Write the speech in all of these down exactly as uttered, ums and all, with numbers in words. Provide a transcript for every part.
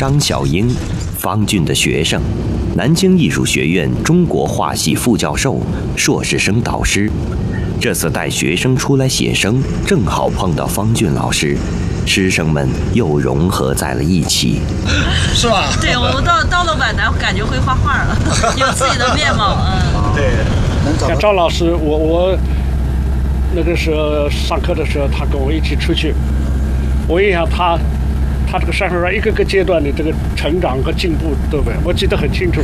张小英，方俊的学生，南京艺术学院中国画系副教授、硕士生导师。这次带学生出来写生，正好碰到方俊老师，师生们又融合在了一起。 是吧？ 对，我到到了皖南，感觉会画画了，有自己的面貌。嗯， 对。 像赵老师，我我那个时候上课的时候，他跟我一起出去，我印象他。他这个山水画一个个阶段的这个成长和进步，对不对？我记得很清楚。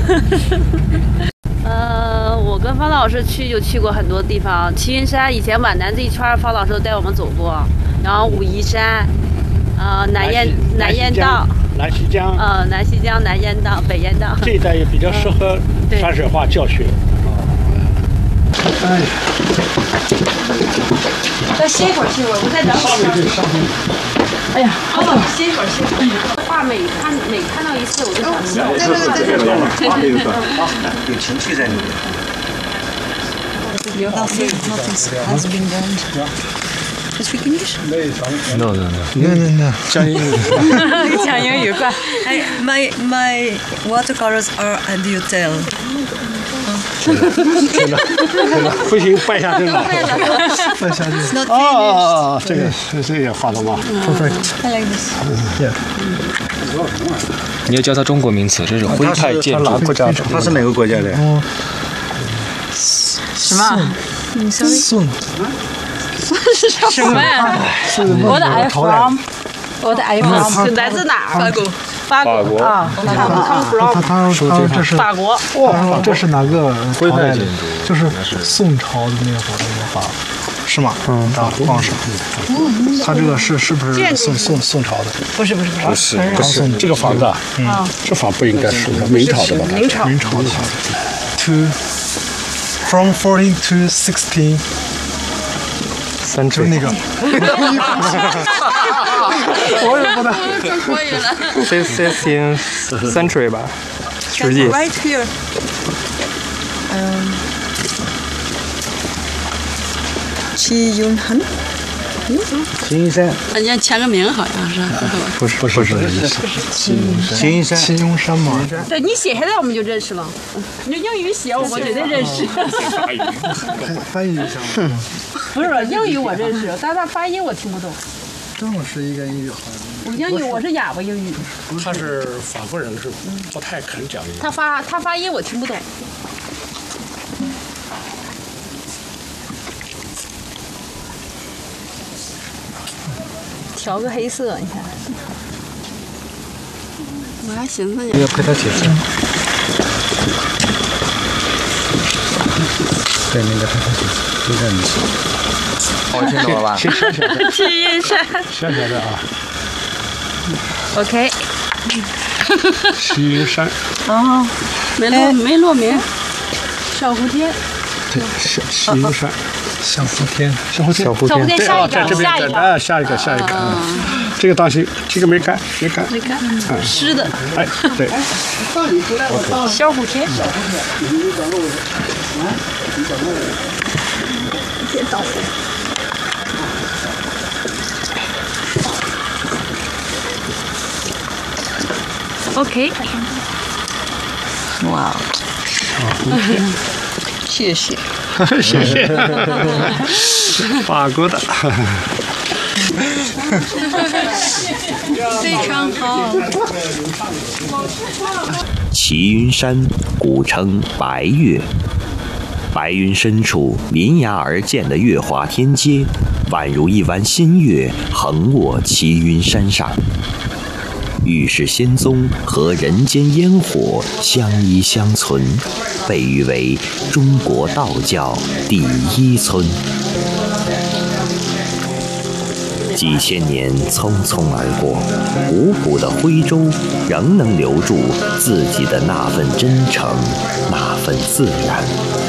呃，我跟方老师去就去过很多地方，齐云山以前皖南这一圈，方老师都带我们走过，然后武夷山，呃，南燕南燕道， 南溪江， 呃，南溪江、南燕道、北燕道， 这一带也比较适合山水画教学。 哎，再歇一会儿，歇一会儿，我再等会儿。哎呀，好了，歇一会儿，歇一会儿。画每看每看到一次，我就想起来。 对对对对对，有情绪在里面。 Nothing, nothing has been done. You speak English? No, no, no. No, no, no. 讲英语。 讲英语快。 I, my my watercolors are at the hotel. 不行，拜下真了。 拜下真。 哦哦哦，这个这个也画的吗 ？Perfect. I like this. Yeah. 你要教他中国名词，这是徽派建筑。 他是哪个国家的？ 什么？ 宋。 什么呀？我的 I from， 我的 I from 是来自哪？法国。法国啊， 他他他说这是法国。 哇，这是哪个朝代的？就是宋朝的那会儿的画，是吗？嗯，啊，皇上。他这个是是不是宋宋宋朝的？ 不是不是不是不是这个房子啊，嗯，这房不应该是明朝的吧？ 明朝明朝的。To from fourteen to sixteen。 就那个，我也不能。 可以了。 sixteenth century 吧，世纪。 Right here. Um, Qi Yunhan. 齐云山。 人家签个名好像是。 不是不是不是齐云山。 齐云山嘛。 对你写下来我们就认识了。你用英语写我绝对认识。 翻译一下。 不是英语我认识，但是他发音我听不懂。 正好是一个英语好像。我英语我是哑巴英语。 他是法国人，是不太肯讲英语。 他发他发音我听不懂。调个黑色，你看。我还寻思呢。 要陪他写字。对，那个陪他写字，就在你。 我听懂了吧？ 小小的。 齐云山。 小小的啊。 OK。 齐云山。 哦，没落没落名。小蝴蝶。 对，小齐云山。 小蝴蝶， 小蝴蝶， 小蝴蝶，下一个， 下一个，啊，下一个，下一个，这个当心，这个没干，没干， 没干，湿的， 哎，对， 小蝴蝶，别倒。OK。 哇，谢谢。 谢谢，法国的， 非常好。 齐云山古称白岳，白云深处临崖而建的月华天阶，宛如一弯新月横卧齐云山上。玉世仙踪和人间烟火相依相存，被誉为中国道教第一村。几千年匆匆而过，古朴的徽州仍能留住自己的那份真诚，那份自然。